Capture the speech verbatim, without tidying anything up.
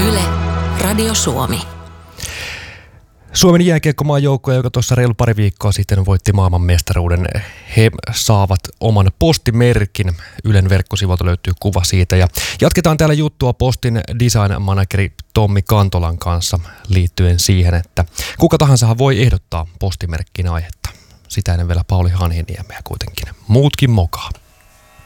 Yle, Radio Suomi. Suomen jääkiekkomaajoukkue, joka tuossa reilu pari viikkoa sitten voitti maailmanmestaruuden, he saavat oman postimerkin. Ylen verkkosivuilta löytyy kuva siitä. Ja jatketaan täällä juttua Postin design manageri Tommi Kantolan kanssa liittyen siihen, että kuka tahansa voi ehdottaa postimerkkiin aihetta. Sitä ennen vielä Pauli Hanhiniemeä kuitenkin. Muutkin mokaa.